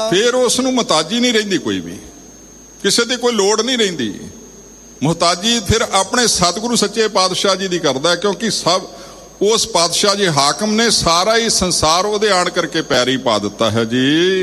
ਫਿਰ ਉਸ ਨੂੰ ਮੁਹਤਾਜੀ ਨਹੀਂ ਰਹਿੰਦੀ, ਕੋਈ ਵੀ ਕਿਸੇ ਦੀ ਕੋਈ ਲੋੜ ਨਹੀਂ ਰਹਿੰਦੀ। ਮੁਹਤਾਜੀ ਫਿਰ ਆਪਣੇ ਸਤਿਗੁਰੂ ਸੱਚੇ ਪਾਤਸ਼ਾਹ ਜੀ ਦੀ ਕਰਦਾ, ਕਿਉਂਕਿ ਸਭ ਉਸ ਪਾਤਸ਼ਾਹ ਜੀ ਹਾਕਮ ਨੇ ਸਾਰਾ ਹੀ ਸੰਸਾਰ ਉਹਦੇ ਆਣ ਕਰਕੇ ਪੈਰੀ ਪਾ ਦਿੱਤਾ ਹੈ ਜੀ।